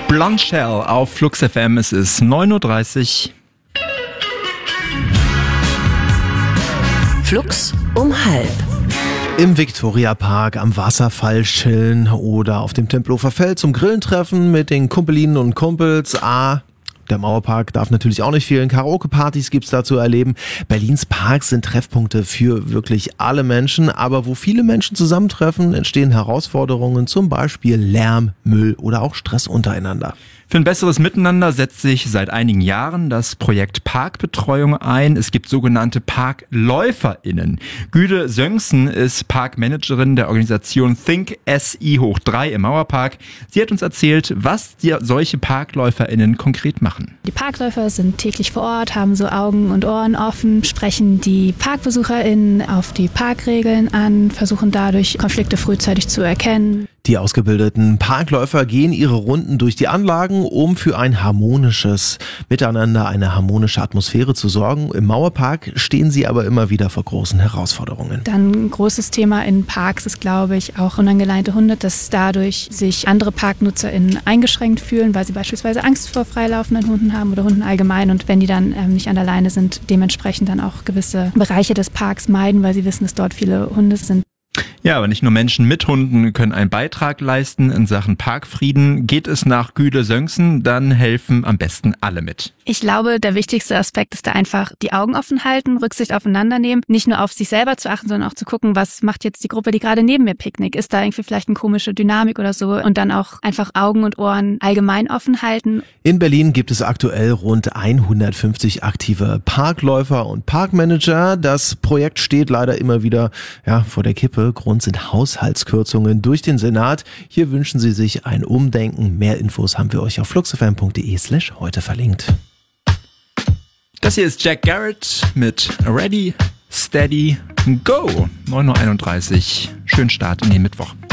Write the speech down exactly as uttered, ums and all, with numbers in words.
Blonde Shell auf Flux F M, es ist neun Uhr dreißig. Flux um halb. Im Viktoriapark am Wasserfall chillen oder auf dem Tempelhofer Feld zum Grillen treffen mit den Kumpelinnen und Kumpels. Ah, der Mauerpark darf natürlich auch nicht fehlen. Karaoke-Partys gibt's da zu erleben. Berlins Parks sind Treffpunkte für wirklich alle Menschen. Aber wo viele Menschen zusammentreffen, entstehen Herausforderungen, zum Beispiel Lärm, Müll oder auch Stress untereinander. Für ein besseres Miteinander setzt sich seit einigen Jahren das Projekt Parkbetreuung ein. Es gibt sogenannte ParkläuferInnen. Güde Söngsen ist Parkmanagerin der Organisation Think S I hoch drei im Mauerpark. Sie hat uns erzählt, was die, solche ParkläuferInnen konkret machen. Die Parkläufer sind täglich vor Ort, haben so Augen und Ohren offen, sprechen die ParkbesucherInnen auf die Parkregeln an, versuchen dadurch Konflikte frühzeitig zu erkennen. Die ausgebildeten Parkläufer gehen ihre Runden durch die Anlagen, um für ein harmonisches Miteinander, eine harmonische Atmosphäre zu sorgen. Im Mauerpark stehen sie aber immer wieder vor großen Herausforderungen. Dann ein großes Thema in Parks ist, glaube ich, auch unangeleinte Hunde, dass dadurch sich andere ParknutzerInnen eingeschränkt fühlen, weil sie beispielsweise Angst vor freilaufenden Hunden haben oder Hunden allgemein. Und wenn die dann ähm, nicht an der Leine sind, dementsprechend dann auch gewisse Bereiche des Parks meiden, weil sie wissen, dass dort viele Hunde sind. Ja, aber nicht nur Menschen mit Hunden können einen Beitrag leisten in Sachen Parkfrieden. Geht es nach Güde Söngsen, dann helfen am besten alle mit. Ich glaube, der wichtigste Aspekt ist da einfach die Augen offen halten, Rücksicht aufeinander nehmen, nicht nur auf sich selber zu achten, sondern auch zu gucken, was macht jetzt die Gruppe, die gerade neben mir picknickt. Ist da irgendwie vielleicht eine komische Dynamik oder so? Und dann auch einfach Augen und Ohren allgemein offen halten. In Berlin gibt es aktuell rund hundertfünfzig aktive Parkläufer und Parkmanager. Das Projekt steht leider immer wieder ja, vor der Kippe. Grund sind Haushaltskürzungen durch den Senat. Hier wünschen sie sich ein Umdenken. Mehr Infos haben wir euch auf fluxfm.de slash heute verlinkt. Das hier ist Jack Garrett mit Ready, Steady, Go. neun Uhr einunddreißig. Schönen Start in den Mittwoch.